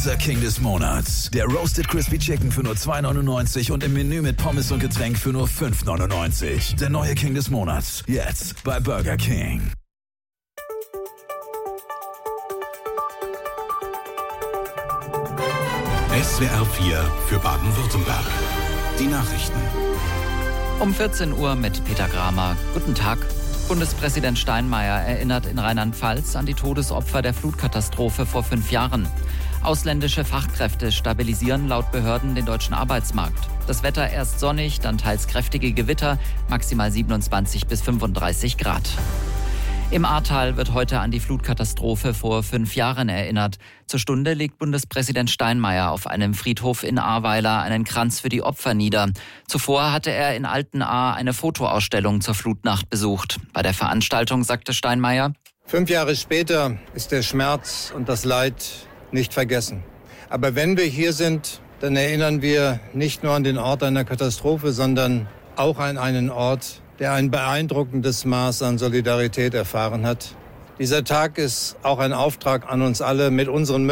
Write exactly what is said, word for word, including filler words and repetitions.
Burger King des Monats. Der Roasted Crispy Chicken für nur zwei neunundneunzig und im Menü mit Pommes und Getränk für nur fünf neunundneunzig. Der neue King des Monats. Jetzt bei Burger King. S W R vier für Baden-Württemberg. Die Nachrichten. Um vierzehn Uhr mit Peter Gramer. Guten Tag. Bundespräsident Steinmeier erinnert in Rheinland-Pfalz an die Todesopfer der Flutkatastrophe vor fünf Jahren. Ausländische Fachkräfte stabilisieren laut Behörden den deutschen Arbeitsmarkt. Das Wetter erst sonnig, dann teils kräftige Gewitter, maximal siebenundzwanzig bis fünfunddreißig Grad. Im Ahrtal wird heute an die Flutkatastrophe vor fünf Jahren erinnert. Zur Stunde legt Bundespräsident Steinmeier auf einem Friedhof in Ahrweiler einen Kranz für die Opfer nieder. Zuvor hatte er in Altenahr eine Fotoausstellung zur Flutnacht besucht. Bei der Veranstaltung sagte Steinmeier: Fünf Jahre später ist der Schmerz und das Leid nicht vergessen. Aber wenn wir hier sind, dann erinnern wir nicht nur an den Ort einer Katastrophe, sondern auch an einen Ort, der ein beeindruckendes Maß an Solidarität erfahren hat. Dieser Tag ist auch ein Auftrag an uns alle, mit unseren